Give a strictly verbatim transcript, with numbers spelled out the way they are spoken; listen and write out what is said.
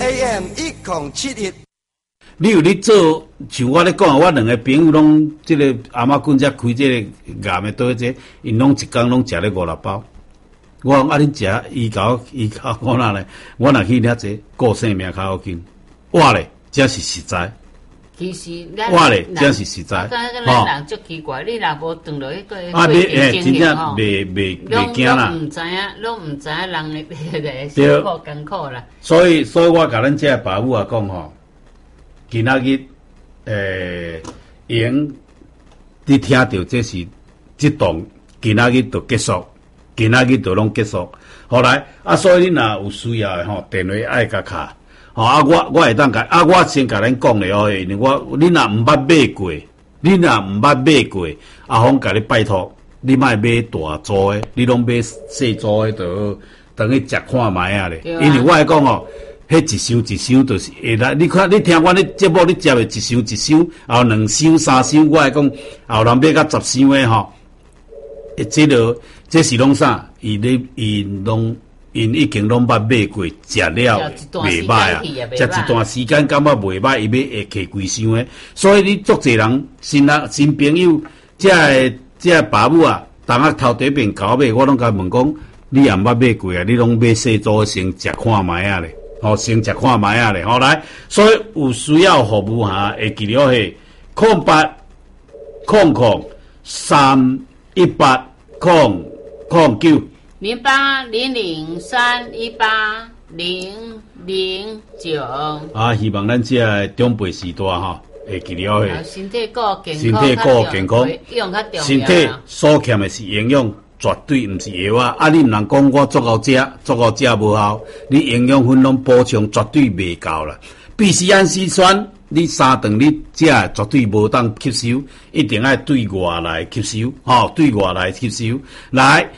A M 一零七一。 你有咧做，像我咧讲，我两个朋友拢即、这个阿妈棍只开即个岩的刀这，因拢一工拢食咧五六包。我讲啊，恁食伊搞伊搞我哪咧？我若去遐济，顾性命较好紧。哇咧，这是实在。 其实， 哇咧，这是实在。 咱人足奇怪，你若无转落去个啊，袂诶，真正袂袂袂惊啦。 拢毋知影，拢毋知影人诶个辛苦艰苦啦。 所以，所以我甲咱这爸母啊讲吼。今仔日，诶，赢，你听到这是这档，今仔日就结束，今仔日就拢结束。后来啊，所以你若有需要的吼，电话爱甲卡，吼啊，我我会当甲啊，我先甲咱讲咧哦，因为我你若毋捌买过，你若毋捌买过，阿峰甲你拜托，你莫买大组的，你拢买细组的就等于食看卖啊咧，因为我会讲吼。迄一箱一箱就是会来，你看你听我咧节目，你接的一箱一箱，后两箱三箱，我来讲后人买到十箱的吼，这个这是拢啥？伊咧因拢因已经拢捌买过，食了袂歹啊，食一段时间感觉袂歹，伊要会摕几箱的，所以你足侪人新人新朋友，这个这个爸母啊，当下头第一遍搞买，我拢甲问讲，你也毋捌买过啊？你拢买细组先食看卖啊咧。哦，先食看卖啊咧，好来，所以有需要服务哈，会记了是空八空空三一八空空九零八零零三一八零零九啊，希望咱这长辈时代哈，会记了是身体够健康， 身体够健康， 用较重要， 身体所欠的是营养。绝对毋是药啊！啊，你毋通讲我足够食，足够食无效，你营养分拢补充绝对袂够啦。必须氨基酸，你三顿你食绝对无当吸收，一定要对外来吸收，吼、哦，对外来吸收来。